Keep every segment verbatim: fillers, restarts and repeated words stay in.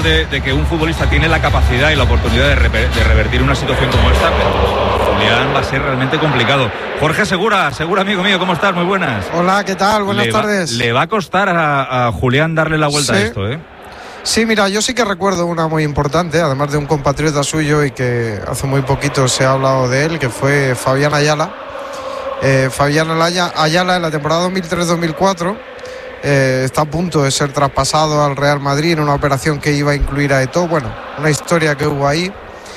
hablamos de, de que un futbolista tiene la capacidad y la oportunidad de, rever, de revertir una situación como esta, pero Julián va a ser realmente complicado. Jorge Segura, Segura amigo mío, ¿cómo estás? Muy buenas. Hola, ¿qué tal? Buenas le tardes. Va, le va a costar a, a Julián darle la vuelta sí. a esto, ¿eh? Sí, mira, yo sí que recuerdo una muy importante, además de un compatriota suyo y que hace muy poquito se ha hablado de él, que fue Fabián Ayala. Eh, Fabián Ayala en la temporada dos mil tres dos mil cuatro eh, está a punto de ser traspasado al Real Madrid en una operación que iba a incluir a Eto'o. Bueno, una historia que hubo ahí.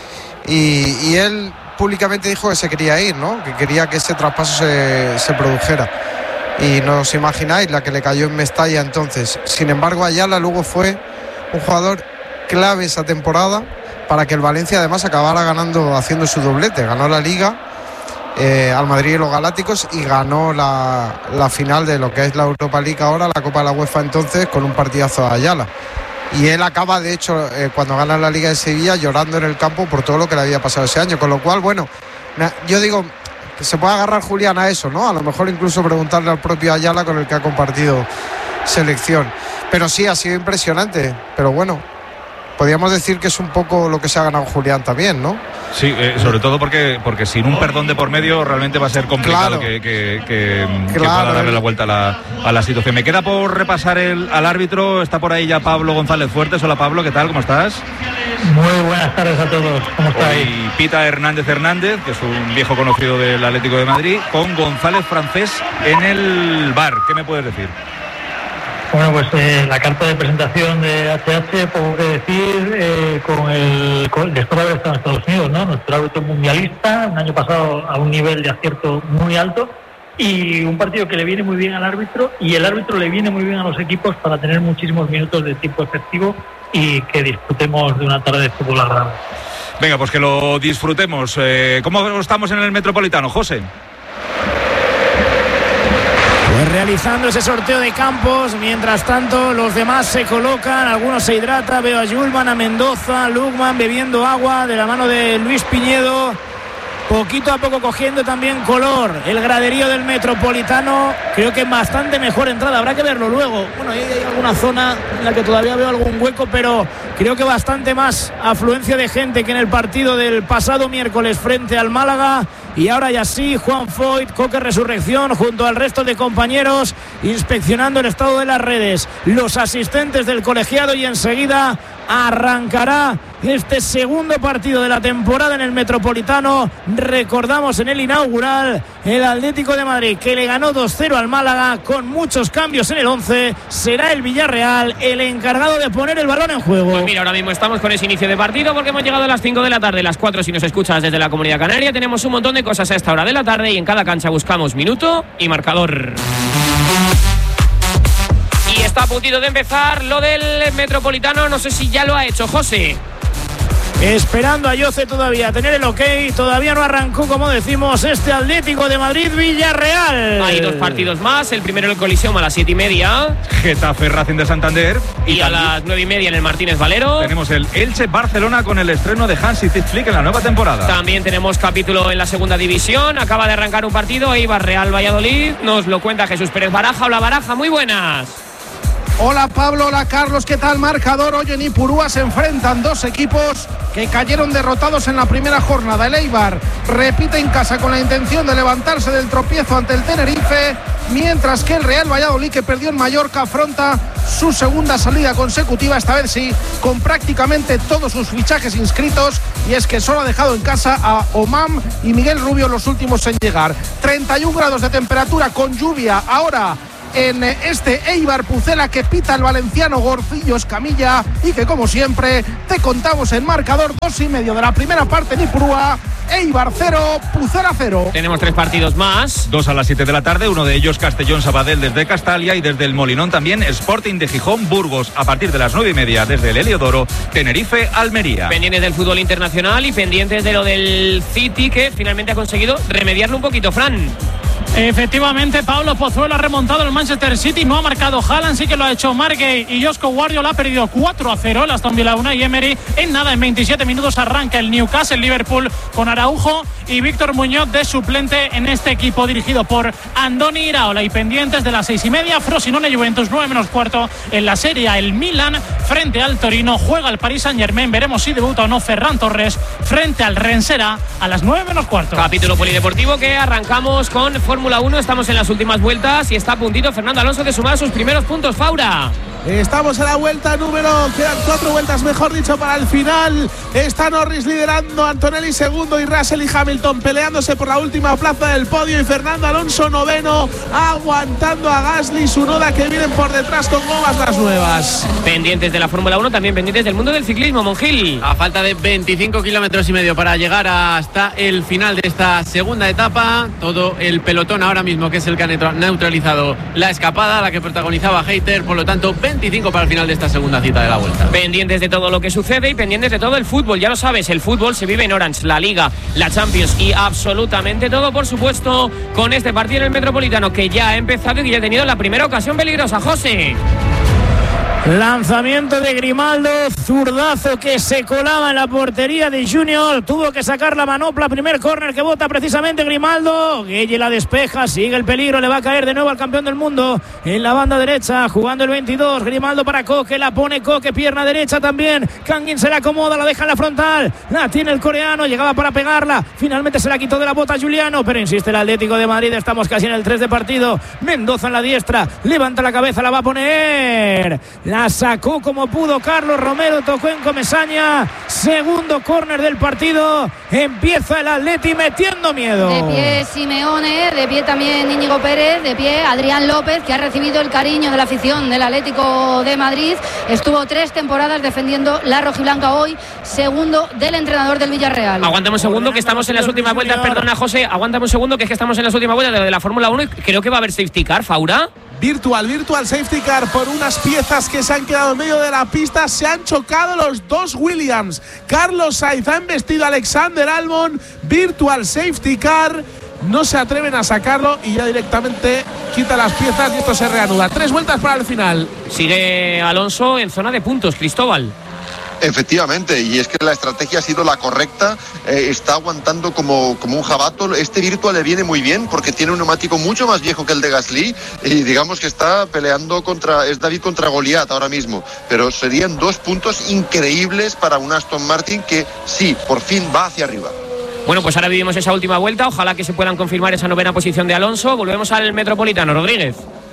Y, y él públicamente dijo que se quería ir, ¿no? Que quería que ese traspaso se, se produjera. Y no os imagináis la que le cayó en Mestalla entonces. Sin embargo, Ayala luego fue un jugador clave esa temporada para que el Valencia además acabara ganando, haciendo su doblete. Ganó la Liga eh, al Madrid y los Galácticos y ganó la, la final de lo que es la Europa League ahora, la Copa de la UEFA entonces, con un partidazo a Ayala. Y él acaba, de hecho, eh, cuando gana la Liga de Sevilla, llorando en el campo por todo lo que le había pasado ese año. Con lo cual, bueno, yo digo que se puede agarrar Julián a eso, ¿no? A lo mejor incluso preguntarle al propio Ayala con el que ha compartido selección. Pero sí, ha sido impresionante. Pero bueno, podríamos decir que es un poco lo que se ha ganado Julián también, ¿no? Sí, eh, sobre todo porque porque sin un perdón de por medio realmente va a ser complicado, claro, que, que, que, claro, que pueda darle la vuelta a la, a la situación. Me queda por repasar el, al árbitro. Está por ahí ya Pablo González Fuertes. Hola Pablo, ¿qué tal? ¿Cómo estás? Muy buenas tardes a todos. ¿Cómo estáis? Y Pita Hernández Hernández, que es un viejo conocido del Atlético de Madrid, con González Francés en el bar. ¿Qué me puedes decir? Bueno, pues eh, la carta de presentación de H H, poco que decir, eh, con el con, después de haber estado en Estados Unidos, ¿no? Nuestro árbitro mundialista, un año pasado a un nivel de acierto muy alto, y un partido que le viene muy bien al árbitro, y el árbitro le viene muy bien a los equipos para tener muchísimos minutos de tiempo efectivo y que disfrutemos de una tarde de fútbol agradable. Venga, pues que lo disfrutemos. Eh, ¿Cómo estamos en el Metropolitano, José? Pues realizando ese sorteo de campos, mientras tanto los demás se colocan, algunos se hidratan, veo a Yulman, a Mendoza, Lugman bebiendo agua de la mano de Luis Piñedo, poquito a poco cogiendo también color el graderío del Metropolitano. Creo que bastante mejor entrada, habrá que verlo luego. Bueno, ahí hay alguna zona en la que todavía veo algún hueco, pero creo que bastante más afluencia de gente que en el partido del pasado miércoles frente al Málaga. Y ahora ya sí, Juan Foyt, Coque Resurrección, junto al resto de compañeros, inspeccionando el estado de las redes, los asistentes del colegiado, y enseguida arrancará este segundo partido de la temporada en el Metropolitano. Recordamos en el inaugural, el Atlético de Madrid, que le ganó dos cero al Málaga con muchos cambios en el once. Será el Villarreal el encargado de poner el balón en juego. Pues mira, ahora mismo estamos con ese inicio de partido, porque hemos llegado a las cinco de la tarde, las cuatro si nos escuchas desde la Comunidad Canaria. Tenemos un montón de cosas a esta hora de la tarde y en cada cancha buscamos minuto y marcador. Y está a puntito de empezar lo del Metropolitano. No sé si ya lo ha hecho José. Esperando a Yoce todavía a tener el ok. Todavía no arrancó, como decimos, este Atlético de Madrid Villarreal. Hay dos partidos más. El primero en el Coliseum a las siete y media. Getafe Racing de Santander. Y, y a las nueve y media en el Martínez Valero. Tenemos el Elche Barcelona con el estreno de Hansi Flick en la nueva temporada. También tenemos capítulo en la segunda división. Acaba de arrancar un partido. Eibar Real Valladolid. Nos lo cuenta Jesús Pérez Baraja. Hola Baraja, muy buenas. Hola Pablo, hola Carlos, ¿qué tal? Marcador. Hoy en Ipurúa se enfrentan dos equipos que cayeron derrotados en la primera jornada. El Eibar repite en casa con la intención de levantarse del tropiezo ante el Tenerife, mientras que el Real Valladolid, que perdió en Mallorca, afronta su segunda salida consecutiva, esta vez sí, con prácticamente todos sus fichajes inscritos, y es que solo ha dejado en casa a Omam y Miguel Rubio, los últimos en llegar. treinta y un grados de temperatura con lluvia ahora en este Eibar Pucela, que pita el valenciano Gorcillo Escamilla, y que como siempre te contamos el marcador. Dos y medio de la primera parte en Ipurúa. Eibar cero, Pucela cero. Tenemos tres partidos más. Dos a las siete de la tarde, uno de ellos Castellón Sabadell desde Castalia, y desde el Molinón también Sporting de Gijón Burgos a partir de las nueve y media desde el Heliodoro, Tenerife Almería. Pendientes del fútbol internacional y pendientes de lo del City, que finalmente ha conseguido remediarlo un poquito, Fran. Efectivamente, Pablo Pozuelo ha remontado el Manchester City, no ha marcado Haaland, sí que lo ha hecho Margay y Josko Guardiola ha perdido cuatro a cero el Aston Villa Unai Emery. En nada, en veintisiete minutos arranca el Newcastle Liverpool con Araujo y Víctor Muñoz de suplente en este equipo dirigido por Andoni Iraola. Y pendientes de las seis y media, Frosinone Juventus, nueve menos cuarto en la Serie A, el Milan frente al Torino, juega el Paris Saint Germain, veremos si debuta o no Ferran Torres frente al Rensera a las nueve menos cuarto. Capítulo polideportivo que arrancamos con Fórmula uno, estamos en las últimas vueltas y está a puntito Fernando Alonso de sumar sus primeros puntos. Faura. Estamos en la vuelta número, quedan cuatro vueltas mejor dicho para el final. Está Norris liderando, Antonelli segundo y Russell y Hamilton peleándose por la última plaza del podio y Fernando Alonso noveno, aguantando a Gasly y Tsunoda que vienen por detrás con gomas las nuevas. Pendientes de la Fórmula uno, también pendientes del mundo del ciclismo, Monjil. A falta de veinticinco kilómetros y medio para llegar hasta el final de esta segunda etapa, todo el pelotón ahora mismo que es el que ha neutralizado la escapada, la que protagonizaba Hayter, por lo tanto veinticinco para el final de esta segunda cita de la vuelta. Pendientes de todo lo que sucede y pendientes de todo el fútbol, ya lo sabes, el fútbol se vive en Orange, la Liga, la Champions y absolutamente todo, por supuesto, con este partido en el Metropolitano que ya ha empezado y que ya ha tenido la primera ocasión peligrosa. José. Lanzamiento de Grimaldo, zurdazo que se colaba en la portería de Junior, tuvo que sacar la manopla, primer córner que bota precisamente Grimaldo, Gueye la despeja, sigue el peligro, le va a caer de nuevo al campeón del mundo en la banda derecha, jugando el veintidós, Grimaldo para Koke, la pone Koke, pierna derecha también, Kangin se la acomoda, la deja en la frontal, la tiene el coreano, llegaba para pegarla, finalmente se la quitó de la bota Juliano, pero insiste el Atlético de Madrid, estamos casi en el tres de partido, Mendoza en la diestra, levanta la cabeza, la va a poner, la La sacó como pudo Carlos Romero, tocó en Comesaña, segundo córner del partido, empieza el Atleti metiendo miedo. De pie Simeone, de pie también Íñigo Pérez, de pie Adrián López, que ha recibido el cariño de la afición del Atlético de Madrid, estuvo tres temporadas defendiendo la rojiblanca, hoy segundo del entrenador del Villarreal. Aguántame un segundo que estamos en las últimas vueltas, perdona José, aguántame un segundo que es que estamos en las últimas vueltas de, de la Fórmula uno y creo que va a haber safety car, Faura. Virtual, virtual safety car por unas piezas que se han quedado en medio de la pista. Se han chocado los dos Williams. Carlos Sainz ha embestido a Alexander Albon. Virtual safety car. No se atreven a sacarlo y ya directamente quita las piezas y esto se reanuda. Tres vueltas para el final. Sigue Alonso en zona de puntos, Cristóbal. Efectivamente, y es que la estrategia ha sido la correcta, eh, está aguantando como, como un jabato. Este Virtual le viene muy bien porque tiene un neumático mucho más viejo que el de Gasly y digamos que está peleando contra, es David contra Goliat ahora mismo, pero serían dos puntos increíbles para un Aston Martin que sí, por fin va hacia arriba. Bueno, pues ahora vivimos esa última vuelta, ojalá que se puedan confirmar esa novena posición de Alonso. Volvemos al Metropolitano, Rodríguez.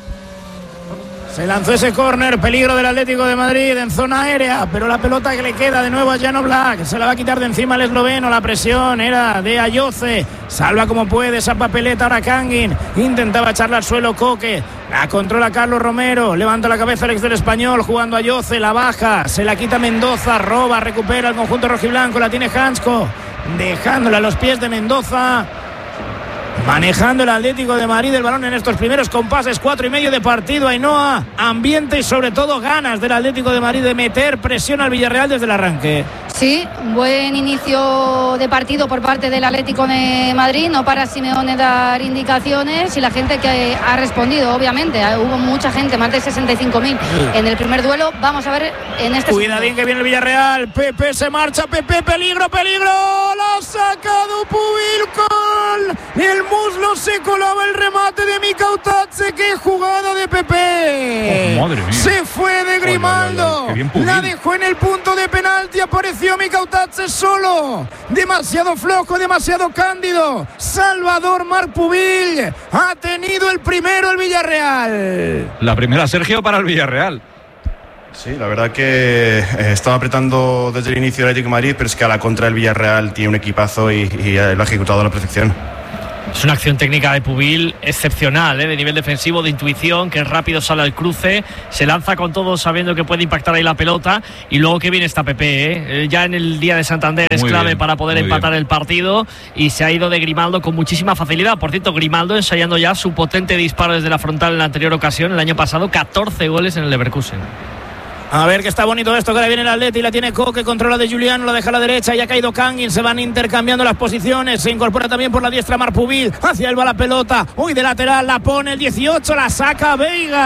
Se lanzó ese córner, peligro del Atlético de Madrid en zona aérea, pero la pelota que le queda de nuevo a Jan Oblak, se la va a quitar de encima el esloveno, la presión era de Ayoce, salva como puede esa papeleta ahora Kangin, intentaba echarla al suelo Koke, la controla Carlos Romero, levanta la cabeza el ex del Español, jugando a Ayoce, la baja, se la quita Mendoza, roba, recupera el conjunto rojiblanco, la tiene Hansko, dejándola a los pies de Mendoza. Manejando el Atlético de Madrid el balón en estos primeros compases, cuatro y medio de partido. Ainhoa, ambiente y sobre todo ganas del Atlético de Madrid de meter presión al Villarreal desde el arranque. Sí, buen inicio de partido por parte del Atlético de Madrid, no para Simeone dar indicaciones y la gente que ha respondido, obviamente, hubo mucha gente, más de sesenta y cinco mil en el primer duelo. Vamos a ver en este Cuidadín que viene el Villarreal, Pepe se marcha, Pepe, peligro, peligro, lo ha sacado Pubil con el muslo, se colaba el remate de Mikautadze, qué jugada de Pepe. Oh, madre mía. Se fue de Grimaldo, ay, ay, ay, la dejó en el punto de penalti, apareció Mikautadze solo, demasiado flojo, demasiado cándido. Salvador Marc Pubil ha tenido el primero el Villarreal. La primera, Sergio, para el Villarreal. Sí, la verdad que eh, estaba apretando desde el inicio el Atlético de Madrid, pero es que a la contra del Villarreal tiene un equipazo y, y lo ha ejecutado a la perfección. Es una acción técnica de Pubil excepcional, ¿eh? De nivel defensivo, de intuición, que rápido sale al cruce, se lanza con todo sabiendo que puede impactar ahí la pelota y luego que viene esta Pepe, ¿eh? Ya en el día de Santander es muy clave bien, para poder empatar bien el partido y se ha ido de Grimaldo con muchísima facilidad. Por cierto, Grimaldo ensayando ya su potente disparo desde la frontal en la anterior ocasión, el año pasado, catorce goles en el Leverkusen. A ver que está bonito esto, que ahora viene el Atleti y la tiene Coque, controla de Juliano, la deja a la derecha y ha caído Kangin, se van intercambiando las posiciones, se incorpora también por la diestra Marc Pubil, hacia él va la pelota, uy, de lateral la pone el dieciocho, la saca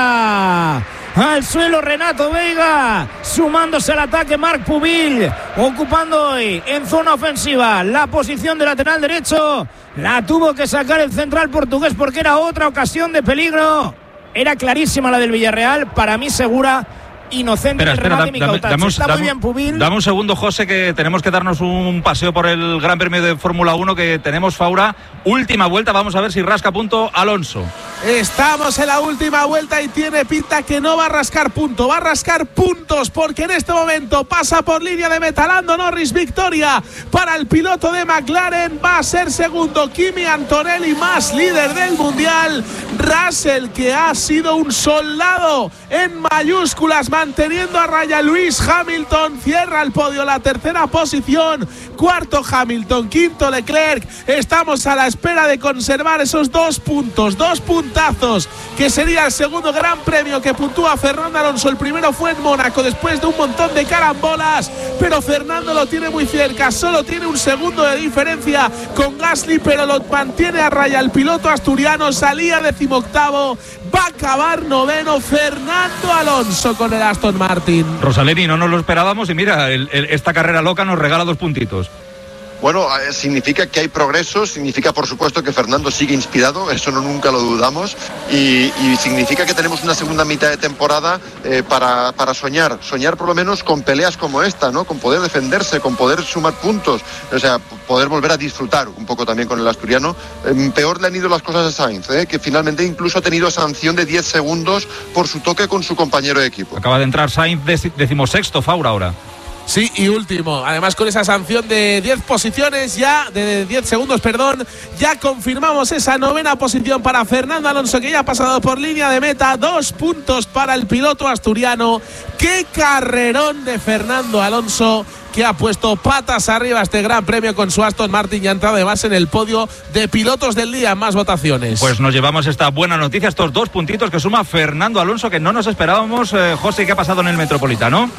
Veiga. Al suelo Renato Veiga, sumándose al ataque Marc Pubil, ocupando hoy en zona ofensiva la posición de lateral derecho. La tuvo que sacar el central portugués porque era otra ocasión de peligro. Era clarísima la del Villarreal, para mí segura. Inocente. Espera, espera, remate, dame, dame, un, está dame, muy bien Pubil. Dame un segundo, José, que tenemos que darnos un paseo por el Gran Premio de Fórmula uno que tenemos, Faura. Última vuelta, vamos a ver si rasca punto Alonso. Estamos en la última vuelta y tiene pinta que no va a rascar punto, va a rascar puntos porque en este momento pasa por línea de meta Lando Norris, victoria para el piloto de McLaren, va a ser segundo Kimi Antonelli, más líder del mundial. Russell, que ha sido un soldado en mayúsculas, manteniendo a raya Lewis Hamilton, cierra el podio, la tercera posición, cuarto Hamilton, quinto Leclerc. Estamos a la espera de conservar esos dos puntos, dos puntazos, que sería el segundo gran premio que puntúa Fernando Alonso. El primero fue en Mónaco después de un montón de carambolas, pero Fernando lo tiene muy cerca, solo tiene un segundo de diferencia con Gasly, pero lo mantiene a raya el piloto asturiano. Salía decimoctavo, va a acabar noveno Fernando Alonso con el Aston Martin. Rosaleni, no nos lo esperábamos y mira, el, el, esta carrera loca nos regala dos puntitos. Bueno, eh, significa que hay progreso, significa por supuesto que Fernando sigue inspirado, eso no nunca lo dudamos, y, y significa que tenemos una segunda mitad de temporada eh, para, para soñar, soñar por lo menos con peleas como esta, ¿no? Con poder defenderse, con poder sumar puntos, o sea, poder volver a disfrutar un poco también con el asturiano. Eh, peor le han ido las cosas a Sainz, ¿eh? Que finalmente incluso ha tenido sanción de diez segundos por su toque con su compañero de equipo. Acaba de entrar Sainz decimosexto, Faura, ahora. Sí, y último, además con esa sanción de diez posiciones ya, de diez segundos, perdón, ya confirmamos esa novena posición para Fernando Alonso, que ya ha pasado por línea de meta. Dos puntos para el piloto asturiano. Qué carrerón de Fernando Alonso, que ha puesto patas arriba este gran premio con su Aston Martin y ha entrado además en el podio de pilotos del día en más votaciones. Pues nos llevamos esta buena noticia, estos dos puntitos que suma Fernando Alonso, que no nos esperábamos. eh, José, ¿qué ha pasado en el Metropolitano?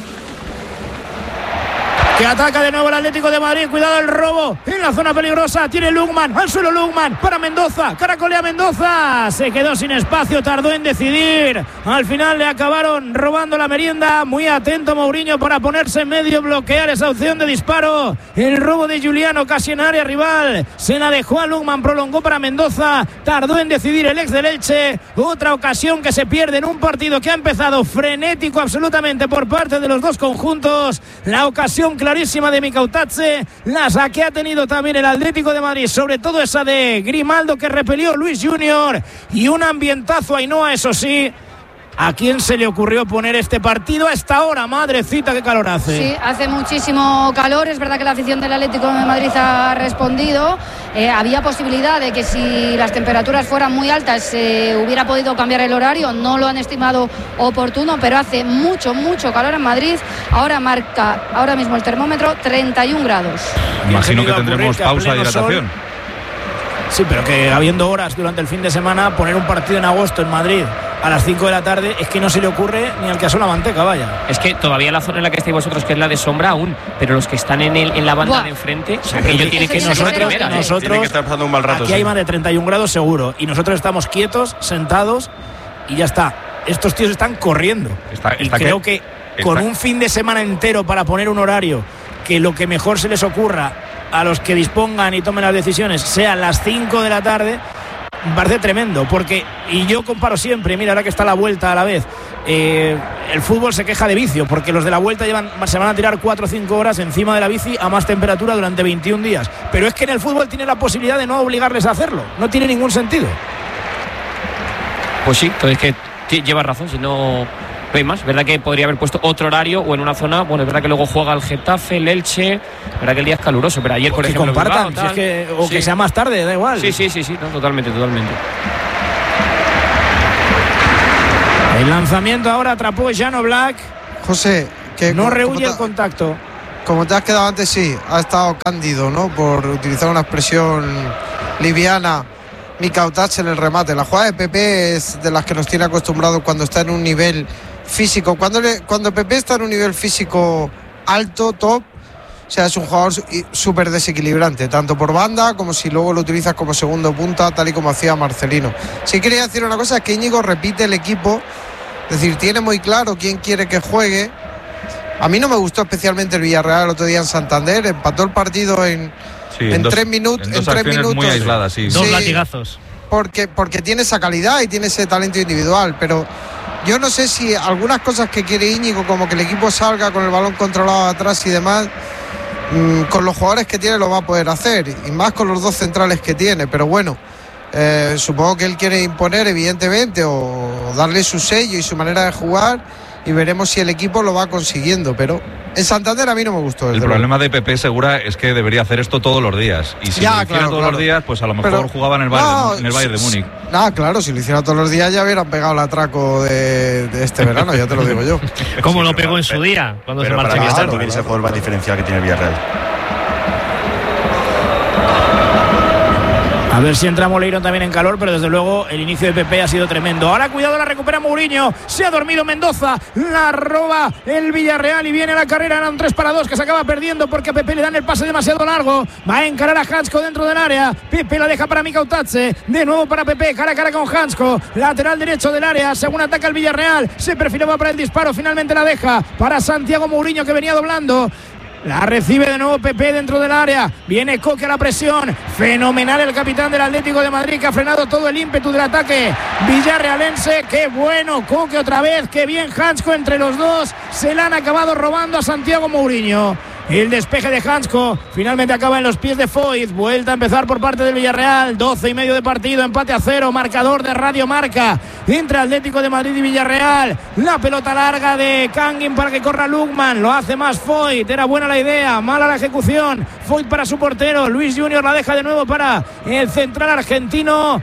Que ataca de nuevo el Atlético de Madrid. Cuidado el robo en la zona peligrosa. Tiene Lugman, al suelo Lugman para Mendoza. Caracolea Mendoza. Se quedó sin espacio, tardó en decidir. Al final le acabaron robando la merienda. Muy atento Mourinho para ponerse en medio, bloquear esa opción de disparo. El robo de Juliano casi en área rival. Se la dejó a Lugman, prolongó para Mendoza. Tardó en decidir el ex del Elche. Otra ocasión que se pierde en un partido que ha empezado frenético absolutamente por parte de los dos conjuntos. La ocasión clara clarísima de Micautazze, la que ha tenido también el Atlético de Madrid, sobre todo esa de Grimaldo que repelió Luis Junior, y un ambientazo Ainhoa, eso sí. ¿A quién se le ocurrió poner este partido a esta hora? Madrecita, qué calor hace. Sí, hace muchísimo calor. Es verdad que la afición del Atlético de Madrid ha respondido. Eh, había posibilidad de que si las temperaturas fueran muy altas se eh, hubiera podido cambiar el horario. No lo han estimado oportuno, pero hace mucho, mucho calor en Madrid. Ahora marca, ahora mismo el termómetro, treinta y un grados. Imagino que tendremos pausa de hidratación. Sol. Sí, pero que habiendo horas durante el fin de semana, poner un partido en agosto en Madrid a las cinco de la tarde, es que no se le ocurre ni al que asó la manteca, vaya. Es que todavía la zona en la que estáis vosotros, que es la de sombra aún, pero los que están en el en la banda Buah. de enfrente, o sea, que ellos tienen que nosotros, primera, nosotros tienen que estar pasando un mal rato. Aquí sí. hay más de treinta y un grados seguro, y nosotros estamos quietos, sentados, y ya está. Estos tíos están corriendo. Está, y está creo que, que con un fin de semana entero para poner un horario que lo que mejor se les ocurra a los que dispongan y tomen las decisiones sea a las cinco de la tarde, me parece tremendo, porque, y yo comparo siempre, mira, ahora que está la vuelta a la vez, eh, el fútbol se queja de vicio, porque los de la vuelta llevan, se van a tirar cuatro o cinco horas encima de la bici a más temperatura durante veintiún días, pero es que en el fútbol tiene la posibilidad de no obligarles a hacerlo, no tiene ningún sentido. Pues sí, entonces que llevas razón, si no... No hay más, verdad que podría haber puesto otro horario o en una zona, bueno, es verdad que luego juega el Getafe, el Elche, verdad que el día es caluroso, pero ayer, por que ejemplo, compartan, Bilbao, si es que, o sí. que sea más tarde, da igual. Sí, sí, sí, sí, no, totalmente, totalmente. El lanzamiento ahora atrapó Jano Black. José, que no rehuye el contacto. Como te has quedado antes, sí, ha estado cándido, ¿no? Por utilizar una expresión liviana. Micautazze en el remate. La jugada de Pepe es de las que nos tiene acostumbrados cuando está en un nivel físico. Cuando, le, cuando Pepe está en un nivel físico alto, top, o sea, es un jugador súper desequilibrante, tanto por banda como si luego lo utilizas como segundo punta, tal y como hacía Marcelino. Sí quería decir una cosa, es que Íñigo repite el equipo, es decir, tiene muy claro quién quiere que juegue. A mí no me gustó especialmente el Villarreal el otro día en Santander, empató el partido en, sí, en, en dos, tres minutos. En dos en tres minutos muy aisladas, sí. Dos sí, latigazos. Porque, porque tiene esa calidad y tiene ese talento individual, pero yo no sé si algunas cosas que quiere Íñigo, como que el equipo salga con el balón controlado atrás y demás, mmm, con los jugadores que tiene lo va a poder hacer, y más con los dos centrales que tiene, pero bueno, eh, supongo que él quiere imponer evidentemente o darle su sello y su manera de jugar, y veremos si el equipo lo va consiguiendo, pero en Santander a mí no me gustó. El problema de Pepe Segura es que debería hacer esto todos los días, y si ya, lo hiciera claro, todos claro. los días, pues a lo mejor pero, jugaba en el Bayern, no, de, en el Bayern de Múnich. No, claro, si lo hiciera todos los días ya hubieran pegado el atraco de, de este verano, ya te lo digo yo. Como sí, lo pegó en su día, cuando se marchó. Para mí claro, claro, es el jugador más diferencial que tiene el Villarreal. A ver si entra Moleiro también en calor, pero desde luego el inicio de Pepe ha sido tremendo. Ahora cuidado, la recupera Mourinho. Se ha dormido Mendoza, la roba el Villarreal y viene la carrera. Eran tres para dos que se acaba perdiendo porque a Pepe le dan el pase demasiado largo. Va a encarar a Hansko dentro del área. Pepe la deja para Mika Utace. De nuevo para Pepe, cara a cara con Hansko. Lateral derecho del área, según ataca el Villarreal. Se perfilaba para el disparo, finalmente la deja para Santiago Mourinho, que venía doblando. La recibe de nuevo Pepe dentro del área. Viene Coque a la presión. Fenomenal el capitán del Atlético de Madrid, que ha frenado todo el ímpetu del ataque villarrealense. Qué bueno Coque otra vez. Qué bien Hansko entre los dos. Se la han acabado robando a Santiago Mourinho. El despeje de Hansko finalmente acaba en los pies de Foyt. Vuelta a empezar por parte del Villarreal. doce y medio de partido, empate a cero. Marcador de Radio Marca entre Atlético de Madrid y Villarreal. La pelota larga de Kangin para que corra Lukman. Lo hace más Foyt. Era buena la idea, mala la ejecución. Foyt para su portero. Luis Junior la deja de nuevo para el central argentino.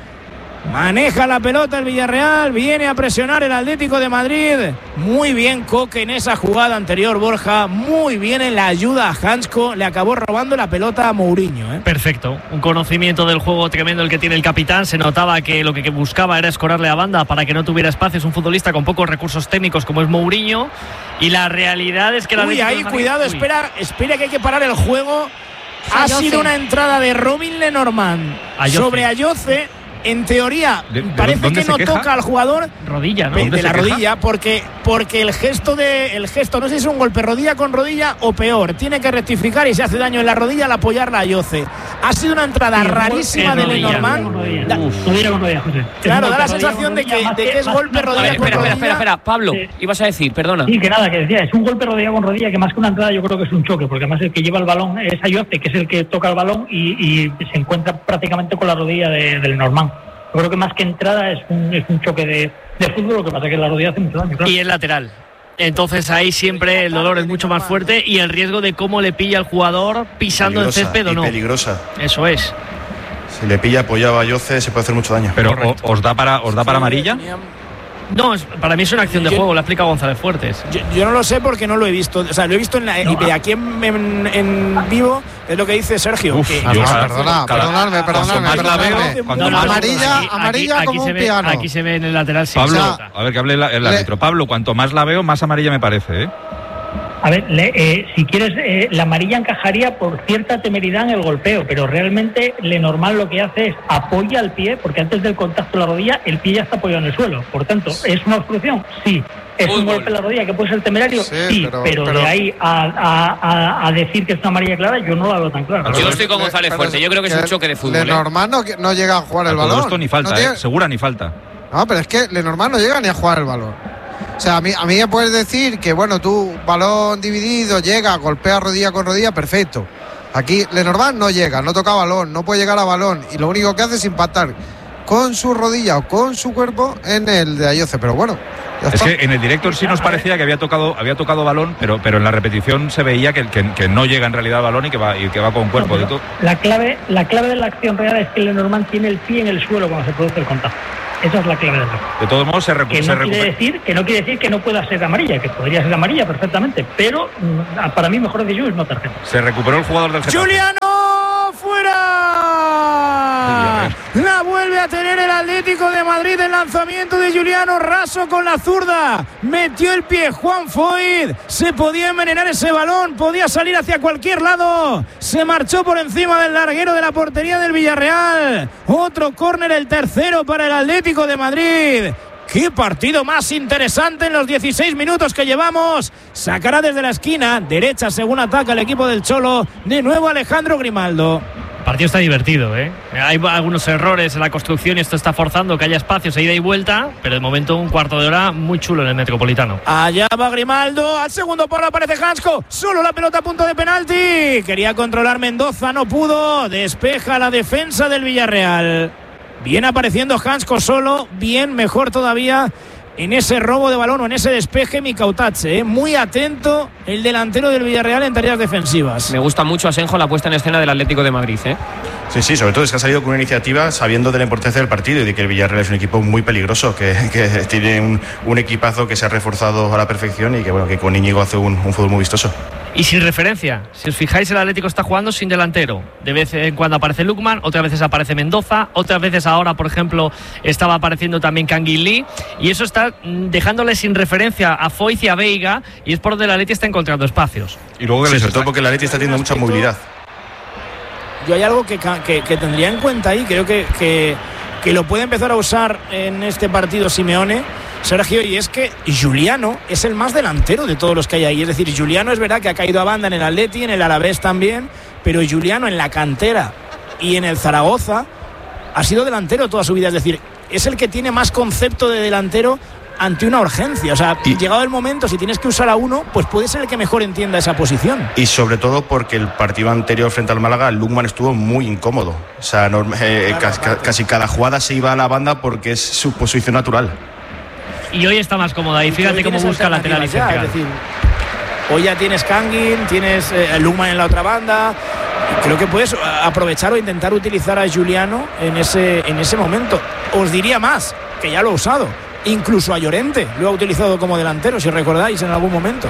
Maneja la pelota el Villarreal, viene a presionar el Atlético de Madrid. Muy bien Coque en esa jugada anterior, Borja. Muy bien en la ayuda a Hansko. Le acabó robando la pelota a Mourinho, ¿eh? Perfecto, un conocimiento del juego tremendo el que tiene el capitán. Se notaba que lo que buscaba era escorarle a banda para que no tuviera espacio. Es un futbolista con pocos recursos técnicos como es Mourinho. Y la realidad es que la Uy, ahí, cuidado, Uy. espera, espera que hay que parar el juego. Ha Ayoce. sido una entrada de Robin Lenormand Ayoce. sobre Ayoce. En teoría, ¿De, de parece que no queja? toca al jugador rodilla, ¿no? de, de la rodilla, porque, porque el gesto de el gesto, no sé si es un golpe rodilla con rodilla o peor, tiene que rectificar y se hace daño en la rodilla al apoyarla a Ayoce. Ha sido una entrada sí, rarísima de Lenormand. Rodilla con rodilla, José. Claro, da la sensación de que, de que es golpe rodilla con rodilla. Espera, espera, espera, Pablo, sí. ibas a decir, perdona. Sí, que nada, que decía, es un golpe rodilla con rodilla, que más que una entrada yo creo que es un choque, porque además el que lleva el balón es Ayoce, que es el que toca el balón y, y se encuentra prácticamente con la rodilla de, de Lenormand. Yo creo que más que entrada es un, es un choque de, de fútbol, lo que pasa es que la rodilla hace mucho daño. Claro. Y el lateral. Entonces ahí siempre el dolor es mucho más fuerte y el riesgo de cómo le pilla al jugador pisando el césped o no. Peligrosa. Eso es. Si le pilla apoyado a Ayoce se puede hacer mucho daño. Pero o, os da para os da para amarilla. No, es, para mí es una acción de yo, juego, lo ha explicado González Fuertes. Yo, yo no lo sé porque no lo he visto. O sea, lo he visto en la, no, y aquí en, en, en vivo, es lo que dice Sergio. Uf, que, no, perdona, perdonadme, perdonadme. perdonadme. Cuando no, amarilla, aquí, amarilla aquí, como aquí un ve, piano. Aquí se ve en el lateral. Sí, Pablo, a ver que hable el árbitro. Pablo, cuanto más la veo, más amarilla me parece, ¿eh? A ver, le, eh, si quieres, eh, la amarilla encajaría por cierta temeridad en el golpeo, pero realmente Lenormand lo que hace es apoya el pie, porque antes del contacto de la rodilla, el pie ya está apoyado en el suelo. Por tanto, ¿es una obstrucción? Sí. ¿Es Fútbol. un golpe en la rodilla que puede ser temerario? Sí, sí pero, pero, pero de ahí a, a, a, a decir que es una amarilla clara, yo no la veo tan clara. Yo estoy con González Fuerte, yo creo que es un choque de fútbol. Lenormand no, no llega a jugar a el balón. Esto ni falta, no tiene... eh, segura ni falta. No, pero es que Lenormand no llega ni a jugar el balón. O sea, a mí, a mí me puedes decir que, bueno, tú, balón dividido, llega, golpea rodilla con rodilla, perfecto. Aquí Lenormand no llega, no toca balón, no puede llegar a balón y lo único que hace es impactar con su rodilla o con su cuerpo en el de Ayoce, pero bueno. Ya es está. Que en el directo sí nos parecía que había tocado había tocado balón, pero pero en la repetición se veía que, que, que no llega en realidad al balón y que va y que va con cuerpo. No, de todo. La clave la clave de la acción real es que Lenormand tiene el pie en el suelo cuando se produce el contacto. Esa es la clave de la acción. De todos modos se recupera. Que no quiere decir que no quiere decir que no pueda ser amarilla, que podría ser amarilla perfectamente, pero para mí mejor decisión es no tarjeta. Se recuperó el jugador del Getafe. Juliano fuera. La vuelve a tener el Atlético de Madrid. El lanzamiento de Giuliano Raso con la zurda. Metió el pie Juan Foyth. Se podía envenenar ese balón. Podía salir hacia cualquier lado. Se marchó por encima del larguero de la portería del Villarreal. Otro córner, el tercero para el Atlético de Madrid. ¡Qué partido más interesante en los dieciséis minutos que llevamos! Sacará desde la esquina derecha según ataca el equipo del Cholo. De nuevo Alejandro Grimaldo. El partido está divertido, ¿eh? Hay algunos errores en la construcción y esto está forzando que haya espacios a ida y vuelta, pero de momento un cuarto de hora muy chulo en el Metropolitano. Allá va Grimaldo, al segundo palo aparece Hansko, solo la pelota a punto de penalti. Quería controlar Mendoza, no pudo. Despeja la defensa del Villarreal. Bien apareciendo Hansko solo, bien, mejor todavía en ese robo de balón o en ese despeje Mikautache, ¿eh? Muy atento el delantero del Villarreal en tareas defensivas. Me gusta mucho, Asenjo, la puesta en escena del Atlético de Madrid, ¿eh? Sí, sí, sobre todo es que ha salido con una iniciativa sabiendo de la importancia del partido y de que el Villarreal es un equipo muy peligroso, que, que tiene un, un equipazo que se ha reforzado a la perfección y que bueno, que con Íñigo hace un, un fútbol muy vistoso. Y sin referencia, si os fijáis, el Atlético está jugando sin delantero. De vez en cuando aparece Lukman, otras veces aparece Mendoza, otras veces ahora, por ejemplo, estaba apareciendo también Kangin Lee, y eso está dejándole sin referencia a Foyth y a Veiga, y es por donde el Atlético está encontrando espacios. Y luego, sí, sobre todo porque el Atlético está teniendo mucha movilidad. Yo hay algo que, que, que tendría en cuenta ahí, creo que, que, que lo puede empezar a usar en este partido Simeone, Sergio, y es que Giuliano es el más delantero de todos los que hay ahí. Es decir, Giuliano es verdad que ha caído a banda en el Atleti, en el Alavés también, pero Giuliano en la cantera y en el Zaragoza ha sido delantero toda su vida. Es decir, es el que tiene más concepto de delantero ante una urgencia. O sea, y llegado el momento, si tienes que usar a uno, pues puede ser el que mejor entienda esa posición. Y sobre todo porque el partido anterior frente al Málaga, Lukman estuvo muy incómodo. O sea, no, eh, claro, casi, claro. casi cada jugada se iba a la banda porque es su posición natural. Y hoy está más cómoda y fíjate cómo busca lateral ya, es decir, hoy ya tienes Kangin, tienes eh, Lukman en la otra banda. Creo que puedes aprovechar o intentar utilizar a Giuliano en ese, en ese momento. Os diría más, que ya lo ha usado. Incluso a Llorente lo ha utilizado como delantero, si recordáis, en algún momento.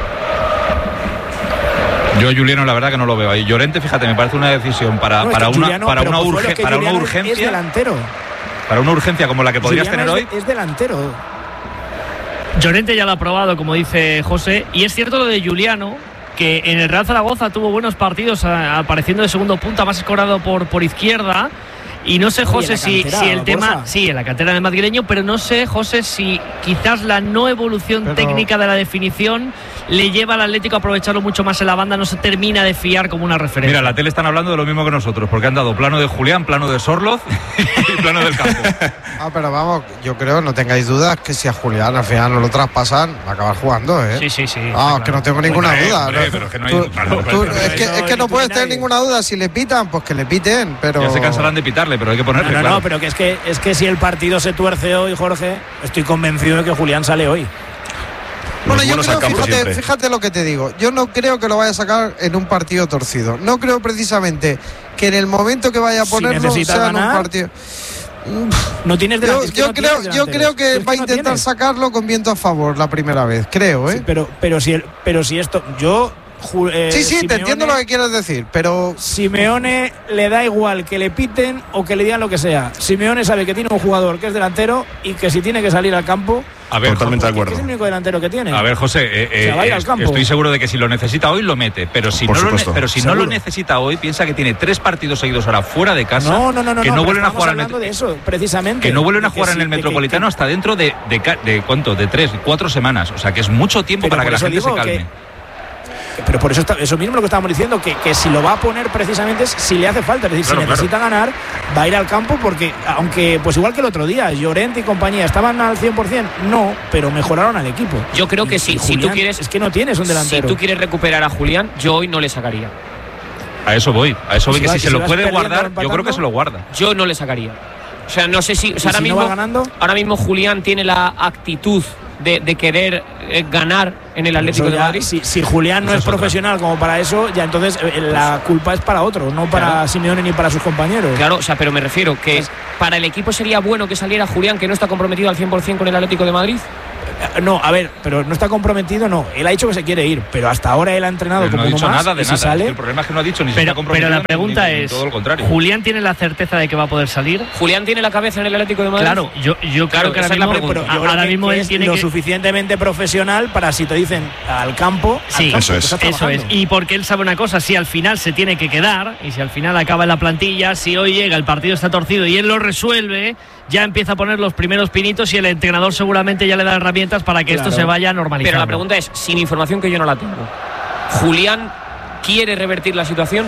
Yo a Giuliano la verdad que no lo veo ahí. Llorente, fíjate, me parece una decisión para, no, para, una, Giuliano, para, una, urge, para una urgencia. Es delantero. Para una urgencia como la que podrías Giuliano tener es, hoy. Es delantero. Llorente ya lo ha probado, como dice José, y es cierto lo de Giuliano, que en el Real Zaragoza tuvo buenos partidos apareciendo de segundo punta, más escorado por, por izquierda. Y no sé, José, si, si el tema... Cosa. Sí, en la cantera del madrileño, pero no sé, José, si quizás la no evolución pero... técnica de la definición le lleva al Atlético a aprovecharlo mucho más en la banda, no se termina de fiar como una referencia. Mira, la tele están hablando de lo mismo que nosotros, porque han dado plano de Julián, plano de Sorloz y plano del campo. Ah, pero vamos, yo creo, no tengáis dudas, que si a Julián al final no lo traspasan, va a acabar jugando, ¿eh? Sí, sí, sí. Ah, claro. Que no tengo ninguna hombre, duda. Hombre, pero es que no hay... Tú, tú, tú, es que, es que no puedes tener ninguna duda, si le pitan, pues que le piten, pero... Ya se cansarán de pitarle, pero hay que ponerle, No, no, claro. no, pero que es, que es que si el partido se tuerce hoy, Jorge, estoy convencido de que Julián sale hoy. Bueno, yo creo, fíjate, fíjate lo que te digo. Yo no creo que lo vaya a sacar en un partido torcido. No creo precisamente que en el momento que vaya a ponerlo si sea ganar, en un partido. No tienes yo, yo, yo no creo, tienes yo creo que es va a que no intentar tienes. sacarlo con viento a favor la primera vez, creo, ¿eh? Sí, pero, pero si el, pero si esto, yo. Eh, sí, sí, Simeone, te entiendo lo que quieres decir, pero Simeone le da igual que le piten o que le digan lo que sea. Simeone sabe que tiene un jugador que es delantero y que si tiene que salir al campo. A ver, totalmente de acuerdo. Es el único delantero que tiene. A ver, José, eh, eh, o sea, al campo. estoy seguro de que si lo necesita hoy lo mete, pero si, no lo, pero si no lo necesita hoy, piensa que tiene tres partidos seguidos ahora fuera de casa. No, no, no, no que no, no vuelven a jugar al Metro, de eso, precisamente. Que no vuelven a jugar que en el sí, Metropolitano que, hasta dentro de, de, de, de ¿cuánto? De tres, cuatro semanas. O sea, que es mucho tiempo para que la gente se calme. Que, pero por eso está, eso mismo lo que estábamos diciendo, que, que si lo va a poner precisamente es si le hace falta, es decir, claro, si necesita claro. ganar, va a ir al campo porque, aunque pues igual que el otro día, Llorente y compañía estaban al cien por ciento, no, pero mejoraron al equipo. Yo creo que sí, si tú quieres, es que no tienes un delantero. Si tú quieres recuperar a Julián, yo hoy no le sacaría. A eso voy, a eso voy, si que va, si, si se lo puede guardar, yo creo que se lo guarda. Yo no le sacaría. O sea, no sé si, o sea, ahora si mismo no va ganando, ahora mismo Julián tiene la actitud de, de querer eh, ganar en el Atlético ya, de Madrid. Si, si Julián no es, es profesional como para eso, ya entonces eh, la culpa es para otro, no para claro. Simeone ni para sus compañeros. Claro, o sea, pero me refiero que es, para el equipo sería bueno que saliera Julián, que no está comprometido al cien por ciento con el Atlético de Madrid. No, a ver, pero no está comprometido, no. Él ha dicho que se quiere ir, pero hasta ahora él ha entrenado pero como no ha uno dicho más. nada de y nada. Si sale... El problema es que no ha dicho ni pero, se está comprometido. Pero la pregunta ni, ni, es, ni todo lo contrario. ¿Julián tiene la certeza de que va a poder salir? ¿Julián tiene la cabeza en el Atlético de Madrid? Claro, yo, yo claro, creo que ahora esa mismo, es la pregunta. Pero yo ahora creo que, mismo que él es tiene lo que... suficientemente profesional para, si te dicen al campo, Sí, al campo, eso es. estás Eso es. trabajando. Y porque él sabe una cosa, si al final se tiene que quedar y si al final acaba en la plantilla, si hoy llega, el partido está torcido y él lo resuelve, ya empieza a poner los primeros pinitos y el entrenador seguramente ya le da herramientas para que Claro. esto se vaya normalizando. Pero la pregunta es, sin información que yo no la tengo, ¿Julián quiere revertir la situación?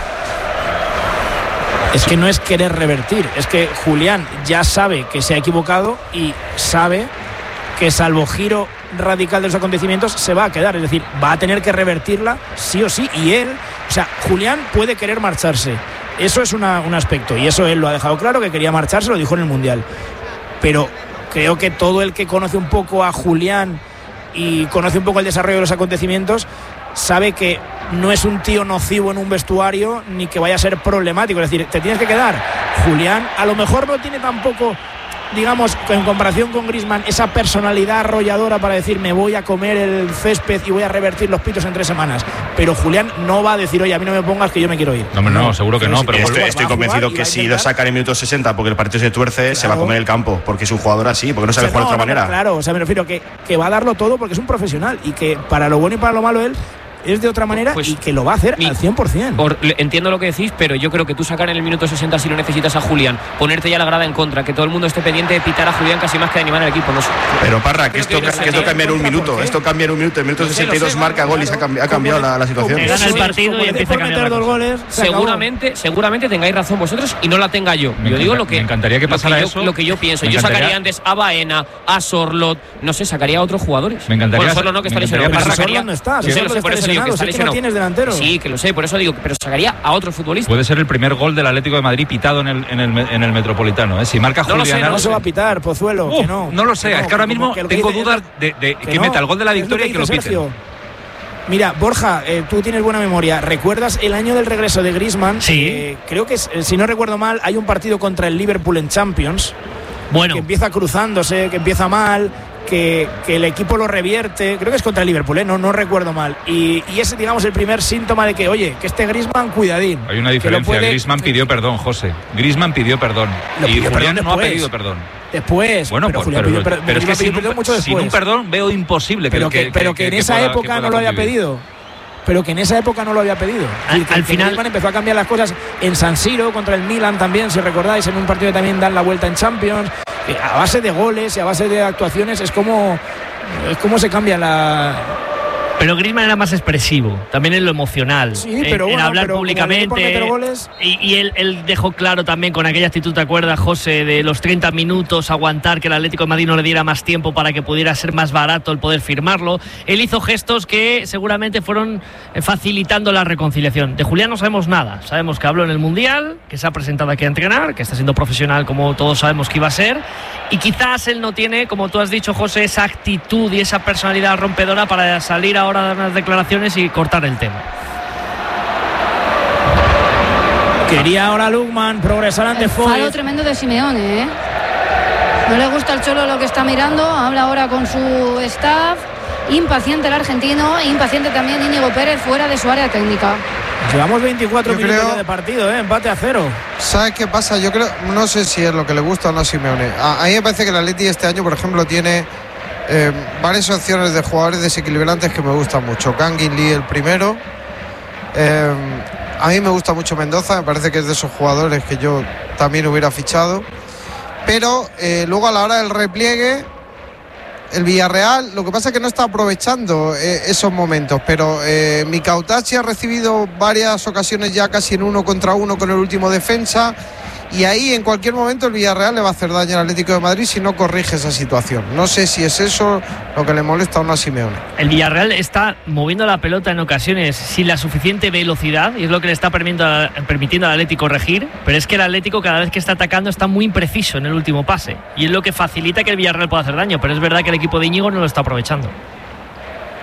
Es que no es querer revertir, es que Julián ya sabe que se ha equivocado y sabe que, salvo giro radical de los acontecimientos, se va a quedar. Es decir, va a tener que revertirla sí o sí. Y él, o sea, Julián puede querer marcharse. Eso es una, un aspecto. Y eso él lo ha dejado claro, que quería marcharse, lo dijo en el Mundial. Pero creo que todo el que conoce un poco a Julián y conoce un poco el desarrollo de los acontecimientos sabe que no es un tío nocivo en un vestuario ni que vaya a ser problemático. Es decir, te tienes que quedar. Julián a lo mejor no tiene tampoco, digamos, en comparación con Griezmann, esa personalidad arrolladora para decir me voy a comer el césped y voy a revertir los pitos en tres semanas. Pero Julián no va a decir, oye, a mí no me pongas que yo me quiero ir. No, no, no seguro que no. Pero estoy, vuelvo, estoy va a convencido jugar y que va a si lo intentar- sacan en minutos sesenta porque el partido se tuerce, Claro. se va a comer el campo, porque es un jugador así, porque no sabe O sea, jugar de no, otra no, manera. Claro, o sea, me refiero que, que va a darlo todo porque es un profesional y que para lo bueno y para lo malo él es de otra manera, Pues, y que lo va a hacer mi- al cien por ciento. Por- le- entiendo lo que decís, pero yo creo que tú sacar en el minuto sesenta, si lo necesitas a Julián, ponerte ya la grada en contra, que todo el mundo esté pendiente de pitar a Julián casi más que de animar al equipo. No sé. Pero Parra, que Creo esto, que no que esto sé, cambia en un ¿contra minuto. por qué? Esto cambia en un minuto. En el minuto Lo sé, sesenta y dos lo sé, marca gol y se ha, cambi- ha cambiado la, la situación. Te gana el partido y empieza a cambiar la dos cosa. goles, se acabó. Seguramente, seguramente tengáis razón vosotros y no la tenga yo. Me yo digo encanta- lo que me encantaría que lo pasara yo- eso. Lo que yo pienso. Me Yo encantaría- sacaría antes a Baena, a Sorlot, no sé, sacaría a otros jugadores. Me encantaría- Bueno, Sorlot no, que está me lesionado. encantaría pero Pero pasar- sacaría- Sorlot no está, Yo sé, Sorlot lo sé, por está eso digo que lesionado, está si es que no lesionado. tienes delantero. Sí, que lo sé, por eso digo, pero sacaría a otros futbolistas. Puede ser el primer gol del Atlético de Madrid pitado en el, en el, en el Metropolitano. ¿eh? Si marca No lo sé, Julián no No lo se sé. va a pitar, Pozuelo, Uh, que no. no lo sé, Que es que ahora como mismo que lo que tengo dice- dudas de, de que, no, meta el gol de la es lo victoria y que lo dice piten. Sergio. Mira, Borja, eh, tú tienes buena memoria. ¿Recuerdas el año del regreso de Griezmann? Sí. Eh, creo que, es- eh, si no recuerdo mal, hay un partido contra el Liverpool en Champions. Bueno, Que empieza cruzándose, que empieza mal, que, que el equipo lo revierte. Creo que es contra el Liverpool, ¿eh? no, no recuerdo mal. Y, y ese, digamos, el primer síntoma de que, oye, que este Griezmann, cuidadín. Hay una que lo diferencia. puede- Griezmann pidió perdón, José. Griezmann pidió perdón. Lo y pidió Julián perdón no ha después. pedido perdón. Después. Bueno, pero pues, Julián pero, pidió per- pero es que Griezmann sin pidió un, perdón mucho sin un después. perdón veo imposible que pero que, que- pero que, que- en que esa pueda- época que no pueda lo había convivir. pedido. Pero que en esa época no lo había pedido. Al- Y que- al que final- Griezmann empezó a cambiar las cosas en San Siro contra el Milan también, si recordáis, en un partido que también dan la vuelta en Champions. Que a base de goles y a base de actuaciones es como es como se cambia la. pero Griezmann era más expresivo, también en lo emocional, Sí, en, pero en bueno, hablar pero como viene por públicamente. meter goles. Y, y él, él dejó claro también con aquella actitud, ¿te acuerdas, José? De los treinta minutos, aguantar que el Atlético de Madrid no le diera más tiempo para que pudiera ser más barato el poder firmarlo. Él hizo gestos que seguramente fueron eh, facilitando la reconciliación. De Julián no sabemos nada. Sabemos que habló en el Mundial, que se ha presentado aquí a entrenar, que está siendo profesional como todos sabemos que iba a ser. Y quizás él no tiene, como tú has dicho, José, esa actitud y esa personalidad rompedora para salir ahora a dar unas declaraciones y cortar el tema. Quería ahora Lukman progresar ante Falo Foyt. tremendo de Simeone, ¿eh? No le gusta al Cholo lo que está mirando, habla ahora con su staff. Impaciente el argentino, impaciente también Íñigo Pérez fuera de su área técnica. Llevamos veinticuatro Yo minutos creo- ya de partido, ¿eh? Empate a cero. ¿Sabes qué pasa? Yo creo, no sé si es lo que le gusta o no a Simeone. A, a mí me parece que el Atleti este año, por ejemplo, tiene eh, varias opciones de jugadores desequilibrantes que me gustan mucho. Kangin Lee el primero. Eh, a mí me gusta mucho Mendoza, me parece que es de esos jugadores que yo también hubiera fichado. Pero eh, luego a la hora del repliegue, el Villarreal, lo que pasa es que no está aprovechando eh, esos momentos, pero eh, Mikautasi ha recibido varias ocasiones ya casi en uno contra uno con el último defensa, y ahí en cualquier momento el Villarreal le va a hacer daño al Atlético de Madrid si no corrige esa situación. No sé si es eso lo que le molesta o no a Simeone. El Villarreal está moviendo la pelota en ocasiones sin la suficiente velocidad y es lo que le está permitiendo, permitiendo al Atlético corregir, pero es que el Atlético cada vez que está atacando está muy impreciso en el último pase y es lo que facilita que el Villarreal pueda hacer daño, pero es verdad que el equipo de Íñigo no lo está aprovechando.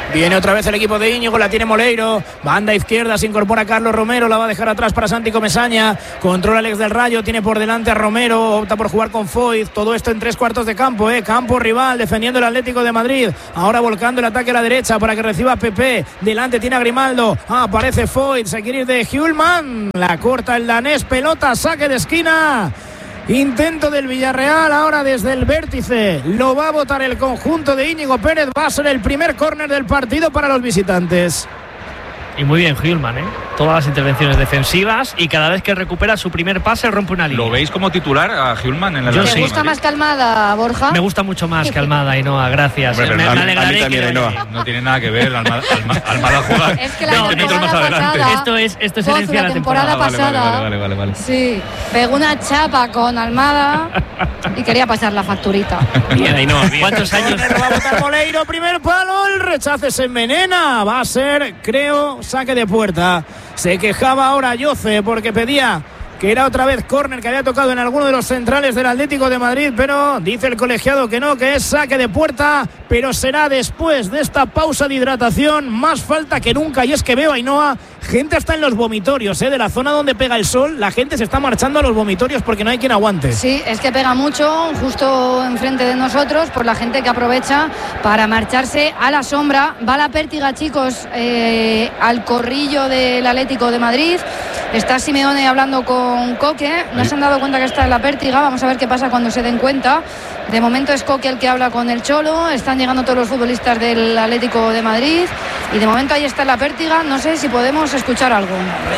Viene otra vez el equipo de Íñigo, la tiene Moleiro. Banda izquierda, se incorpora Carlos Romero, la va a dejar atrás para Santi Comesaña. Controla Alex del Rayo, tiene por delante a Romero, opta por jugar con Foyt. Todo esto en tres cuartos de campo, ¿eh? Campo rival, defendiendo el Atlético de Madrid. Ahora volcando el ataque a la derecha para que reciba Pepe. Delante tiene a Grimaldo. Ah, aparece Foyt, se quiere ir de Hjulman. La corta el danés, pelota, saque de esquina. Intento del Villarreal ahora desde el vértice. Lo va a botar el conjunto de Íñigo Pérez. Va a ser el primer córner del partido para los visitantes. Y muy bien Hjulman, ¿eh? Todas las intervenciones defensivas y cada vez que recupera su primer pase rompe una línea. ¿Lo veis como titular a Hjulman en el ¿Te sí. gusta más Calmada, Borja? Me gusta mucho más Calmada, Ainhoa, gracias. Hombre, me, a, me alegraré a mí que no, no tiene nada que ver Almada, Almada, Almada juega es que la veinte metros más adelante. Pasada, esto es, esto es Pozo, herencia de la temporada, temporada pasada. Vale, vale, vale, vale, vale. Sí, pegó una chapa con Almada y quería pasar la facturita. Bien, Ainhoa, bien. ¿Cuántos años? Lo va a botar Moleiro, primer palo, el rechace se envenena. Va a ser, creo, saque de puerta. Se quejaba ahora Yoce porque pedía que era otra vez córner que había tocado en alguno de los centrales del Atlético de Madrid, pero dice el colegiado que no, que es saque de puerta, pero será después de esta pausa de hidratación. Más falta que nunca, y es que veo, Ainhoa, gente hasta en los vomitorios, ¿eh? De la zona donde pega el sol, la gente se está marchando a los vomitorios porque no hay quien aguante. Sí, es que pega mucho justo enfrente de nosotros por la gente que aprovecha para marcharse a la sombra. Va la pértiga, chicos, eh, al corrillo del Atlético de Madrid. Está Simeone hablando con Coque. No se han dado cuenta que está en la pértiga. Vamos a ver qué pasa cuando se den cuenta. De momento es Coque el que habla con el Cholo. Están llegando todos los futbolistas del Atlético de Madrid. Y de momento ahí está la pértiga. No sé si podemos escuchar algo.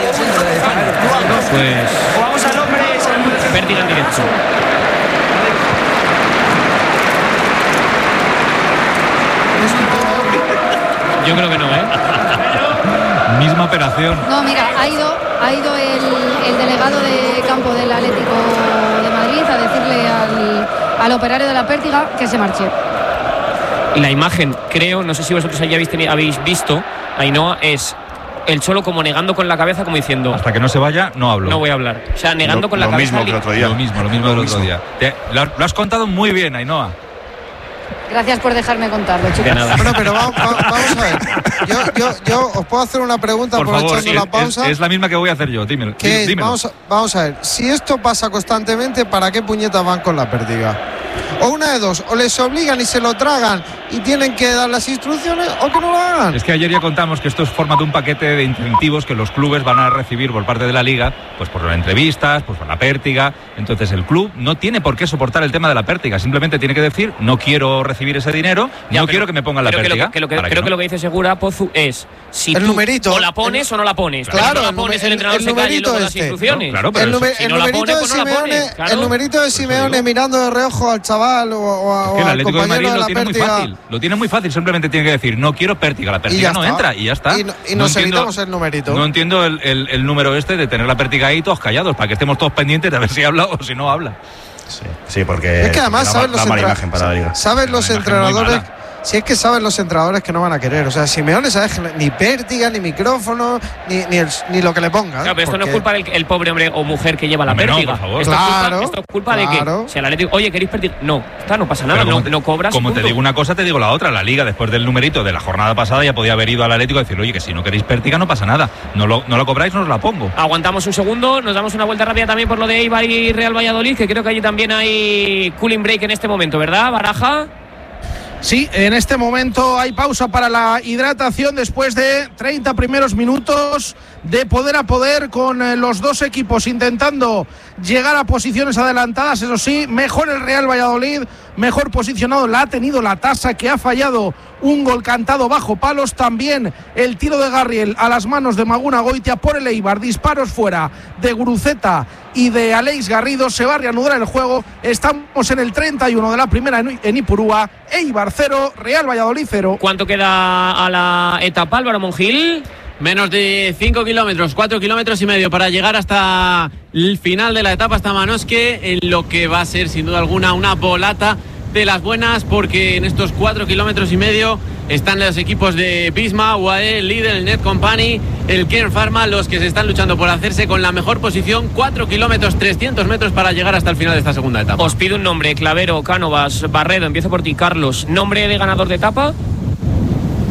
Pues vamos al hombre. Pértiga en directo. Yo creo que no, ¿eh? Misma operación. No, mira, ha ido, ha ido el, el delegado de campo del Atlético de Madrid a decirle al, al operario de la pértiga que se marche. La imagen, creo, no sé si vosotros ya habéis, tenido, habéis visto, Ainhoa, es el Cholo como negando con la cabeza, como diciendo: hasta que no se vaya, no hablo. No voy a hablar. O sea, negando lo, con la lo cabeza. Mismo que el otro día. Lo mismo, lo mismo del otro día. Te, lo, lo has contado muy bien, Ainhoa. Gracias por dejarme contarlo, chicos. Bueno, pero vamos, vamos a ver. Yo, yo, yo os puedo hacer una pregunta por aprovechando favor, sí, la pausa. Es, es la misma que voy a hacer yo, dímelo. Que dímelo. Vamos, a, vamos a ver, si esto pasa constantemente, ¿para qué puñetas van con la pértiga? O una de dos, o les obligan y se lo tragan y tienen que dar las instrucciones, o que no lo hagan. Es que ayer ya contamos que esto es forma de un paquete de incentivos que los clubes van a recibir por parte de la Liga, pues por las entrevistas, pues por la pértiga. Entonces el club no tiene por qué soportar el tema de la pértiga, simplemente tiene que decir: no quiero recibir ese dinero, ya, no pero, quiero que me pongan la pértiga. Que lo que, que lo que, creo que, no? que lo que dice Segura, Pozu, es si el tú numerito, o la pones el, o no la pones. Claro, no la pones, el, el entrenador el se calla y luego este. las instrucciones. No, claro, pero el, numer, si el no numerito pone, de pues no Simeone, claro. el numerito de Simeone mirando de reojo al chaval o, o, es que el al Atlético compañero de Madrid de lo la tiene pértiga. muy fácil. Lo tiene muy fácil, simplemente tiene que decir: no quiero pértiga, la pértiga no está. entra y ya está. Y, no, y nos no evitamos el numerito. No entiendo el, el, el número este de tener la pértiga ahí todos callados, para que estemos todos pendientes de a ver si habla o si no habla. Sí, sí, porque es que además da, saben da los, mala entra imagen para la Liga. saben los entrenadores. Si es que saben los entrenadores que no van a querer. O sea, Simeone sabe ni pértiga, ni micrófono, ni, ni, el, ni lo que le ponga. Claro, pero esto porque... no es culpa del el pobre hombre o mujer que lleva la hombre, pértiga. No, por favor. Esto, claro, es culpa, esto es culpa claro. de que si al Atlético, oye, ¿queréis pértiga? No, está, no pasa nada, no, te, no cobras. Como punto. te digo una cosa, te digo la otra. La Liga, después del numerito de la jornada pasada, ya podía haber ido al Atlético y decir: oye, que si no queréis pértiga no pasa nada. No lo, no lo cobráis, no os la pongo. Aguantamos un segundo, nos damos una vuelta rápida también por lo de Eibar y Real Valladolid, que creo que allí también hay cooling break en este momento, ¿verdad, Baraja? Sí, en este momento hay pausa para la hidratación después de treinta primeros minutos de poder a poder con eh, los dos equipos intentando llegar a posiciones adelantadas. Eso sí, mejor el Real Valladolid, mejor posicionado, la ha tenido la tasa, que ha fallado un gol cantado bajo palos. También el tiro de Garriel a las manos de Maguna Goitia por el Eibar, disparos fuera de Guruceta y de Aleix Garrido. Se va a reanudar el juego. Estamos en el treinta y uno de la primera en Ipurúa. Eibar cero, Real Valladolid cero. ¿Cuánto queda a la etapa, Álvaro Monjil? Menos de cinco kilómetros, cuatro kilómetros y medio para llegar hasta el final de la etapa, hasta Manosque, en lo que va a ser sin duda alguna una volata de las buenas, porque en estos cuatro kilómetros y medio están los equipos de Pisma, U A E, Lidl, el Net Company, el Kern Pharma, los que se están luchando por hacerse con la mejor posición. Cuatro kilómetros, trescientos metros para llegar hasta el final de esta segunda etapa. Os pido un nombre: Clavero, Cánovas, Barredo. Empiezo por ti, Carlos. ¿Nombre de ganador de etapa?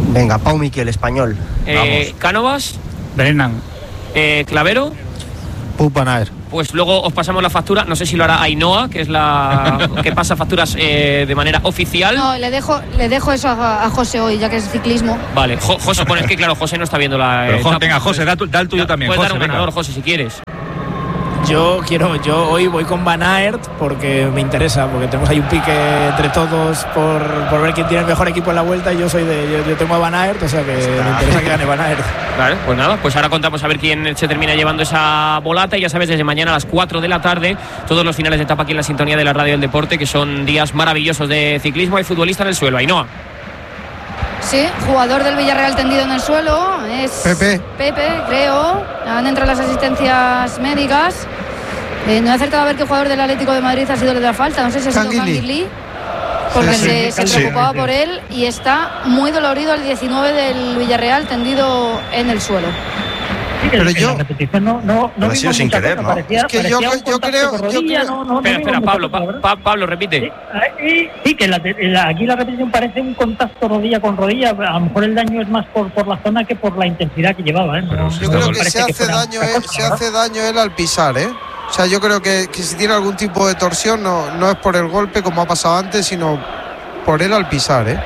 Venga, Pau Miquel, Español. Eh, Cánovas. Brennan. Eh, Clavero. Pup Van Aert. Pues luego os pasamos la factura. No sé si lo hará Ainhoa, que es la que pasa facturas eh, de manera oficial. No, le dejo, le dejo eso a, a José hoy, ya que es ciclismo. Vale, Jo- José, bueno, es que claro, José no está viendo la. Pero, etapa. venga, José, da, tu, da el tuyo también. Puedes José, dar un venga. ganador, José, si quieres. Yo quiero, yo hoy voy con Van Aert porque me interesa, porque tenemos ahí un pique entre todos por, por ver quién tiene el mejor equipo en la vuelta. Y yo soy de, yo, yo tengo a Van Aert, o sea que Está. me interesa que gane Van Aert. Vale, pues nada, pues ahora contamos a ver quién se termina llevando esa volata. Y ya sabes, desde mañana a las cuatro de la tarde, todos los finales de etapa aquí en la sintonía de la Radio del Deporte, que son días maravillosos de ciclismo. Hay futbolista en el suelo, Ainhoa. Sí, jugador del Villarreal tendido en el suelo. Es Pepe. Pepe, creo. Han entrado las asistencias médicas. Eh, no he acertado a ver qué jugador del Atlético de Madrid ha sido el de la falta. No sé si ha sido Canguilí, porque sí, se, sí, se preocupaba sí. por él y está muy dolorido el diecinueve del Villarreal tendido en el suelo. Sí, que Pero en yo- la repetición no, no, no ha sido vimos sin mucha querer, cosa, ¿no? parecía- Es que yo- parecía un yo contacto creo- con yo rodilla, creo- no- no- no Espera, vimos espera, mucha Pablo, cosa, la Pa- verdad. Pa- Pablo, repite. Sí, y- sí, que la, la- aquí la repetición parece un contacto rodilla con rodilla. A lo mejor el daño es más por, por la zona que por la intensidad que llevaba. ¿eh? Pero No- si Yo está creo dol- que parece se que hace fuera daño otra él, cosa, se ¿verdad? hace daño él al pisar, ¿eh? O sea, yo creo que, que si tiene algún tipo de torsión no, no es por el golpe como ha pasado antes, sino por él al pisar, ¿eh?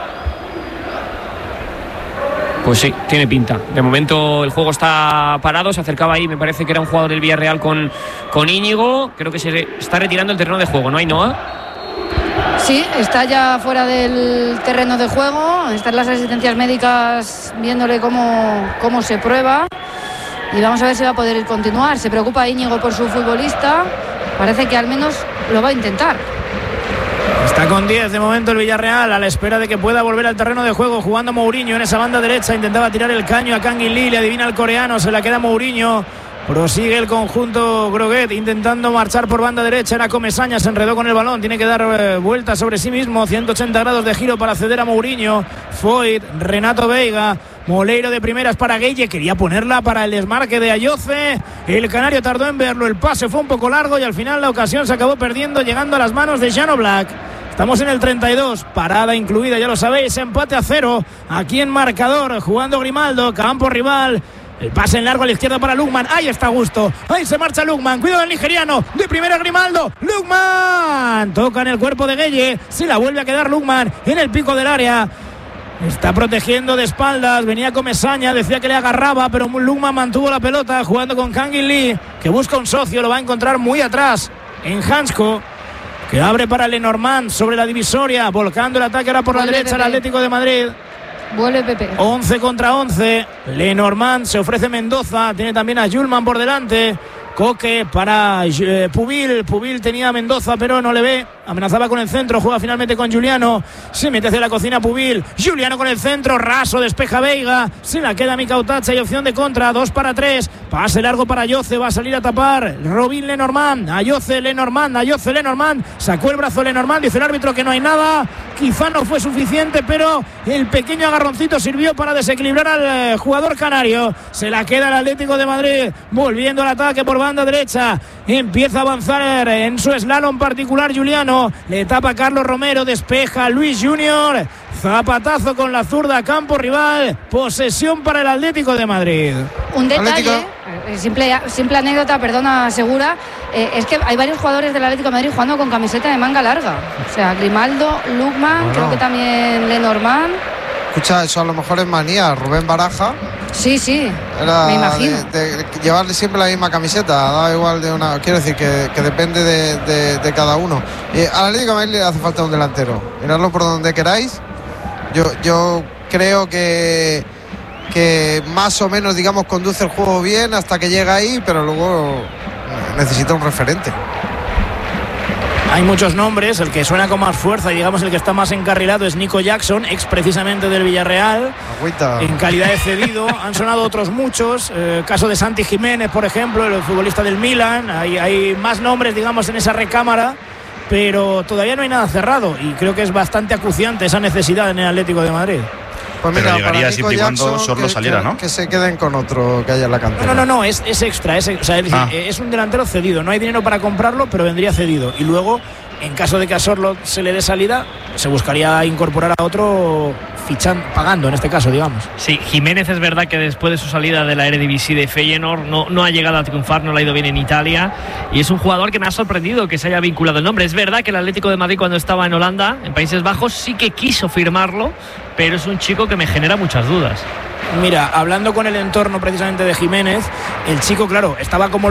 Pues sí, tiene pinta. De momento el juego está parado. Se acercaba ahí, me parece que era un jugador del Villarreal con, con Íñigo. Creo que se está retirando el terreno de juego, ¿no, Ainhoa? Sí, está ya fuera del terreno de juego. Están las asistencias médicas viéndole cómo, cómo se prueba. Y vamos a ver si va a poder continuar. Se preocupa Íñigo por su futbolista. Parece que al menos lo va a intentar. Está con diez de momento el Villarreal, a la espera de que pueda volver al terreno de juego, jugando Mourinho en esa banda derecha. Intentaba tirar el caño a Canguilí, le adivina el coreano, se la queda Mourinho. Prosigue el conjunto Groguet intentando marchar por banda derecha. Era Comesaña, se enredó con el balón. Tiene que dar eh, vuelta sobre sí mismo. ciento ochenta grados de giro para ceder a Mourinho. Foyt, Renato Veiga. Moleiro de primeras para Gueye. Quería ponerla para el desmarque de Ayoce. El canario tardó en verlo. El pase fue un poco largo y al final la ocasión se acabó perdiendo, llegando a las manos de Jano Black. Estamos en el treinta y dos, parada incluida, ya lo sabéis, empate a cero. Aquí en marcador, jugando Grimaldo, campo rival. El pase en largo a la izquierda para Lukman. Ahí está Gusto. Ahí se marcha Lukman. Cuidado del nigeriano. De primera Grimaldo. Lukman. Toca en el cuerpo de Gueye. Se la vuelve a quedar Lukman en el pico del área. Está protegiendo de espaldas. Venía Comesaña. Decía que le agarraba, pero Lukman mantuvo la pelota jugando con Canguilí, que busca un socio. Lo va a encontrar muy atrás en Hansko, que abre para Lenormand sobre la divisoria. Volcando el ataque ahora por la Vuelve derecha el Pepe. Atlético de Madrid. Vuelve Pepe. once contra once. Lenormand, se ofrece Mendoza. Tiene también a Julman por delante. Coque para eh, Pubil. Pubil tenía a Mendoza, pero no le ve. Amenazaba con el centro. Juega finalmente con Juliano. Se mete hacia la cocina Pubil. Juliano con el centro. Raso, despeja Veiga. Se la queda Mikautacha. Hay opción de contra. dos para tres. Pase largo para Ayoce. Va a salir a tapar Robin Lenormand. Ayoce Lenormand. Ayoce Lenormand. Sacó el brazo Lenormand. Dice el árbitro que no hay nada. Quizá no fue suficiente, pero el pequeño agarroncito sirvió para desequilibrar al eh, jugador canario. Se la queda el Atlético de Madrid. Volviendo al ataque por banda derecha. Empieza a avanzar en su slalom particular Juliano. Le tapa Carlos Romero. Despeja Luis Junior. Zapatazo con la zurda, campo rival. Posesión para el Atlético de Madrid. Un detalle, Atlético. eh, simple, simple anécdota, perdona, Segura, eh, es que hay varios jugadores del Atlético de Madrid jugando con camiseta de manga larga. O sea, Grimaldo, Lukman, Bueno. creo que también Lenormand. Escucha, eso a lo mejor es manía. Rubén Baraja Sí, sí, era me imagino. de, de llevarle siempre la misma camiseta. Da igual de una. Quiero decir que, que depende de, de- de cada uno. Eh, al Atlético de Madrid le hace falta un delantero. Miradlo por donde queráis. Yo, yo creo que que más o menos, digamos, conduce el juego bien hasta que llega ahí, pero luego necesita un referente. Hay muchos nombres, el que suena con más fuerza y digamos el que está más encarrilado es Nico Jackson, ex precisamente del Villarreal. Agüita. En calidad de cedido. Han sonado otros muchos, eh, caso de Santi Jiménez, por ejemplo, el futbolista del Milan. Hay, hay más nombres, digamos, en esa recámara, pero todavía no hay nada cerrado y creo que es bastante acuciante esa necesidad en el Atlético de Madrid. Pues Pero mira, llegaría para siempre Nico y cuando Jackson, Sorlo que- saliera, que- ¿no? Que se queden con otro que haya en la cantera. No, no, no, es, es extra, es, o sea, es, decir, Ah. eh, es un delantero cedido, no hay dinero para comprarlo, pero vendría cedido. Y luego, en caso de que a Sorlo se le dé salida, se buscaría incorporar a otro fichando, pagando en este caso, digamos. Sí, Jiménez es verdad que después de su salida de la Eredivisie de Feyenoord no, no ha llegado a triunfar, no le ha ido bien en Italia y es un jugador que me ha sorprendido que se haya vinculado el nombre. Es verdad que el Atlético de Madrid cuando estaba en Holanda, en Países Bajos, sí que quiso firmarlo, pero es un chico que me genera muchas dudas. Mira, hablando con el entorno precisamente de Jiménez, el chico, claro, estaba como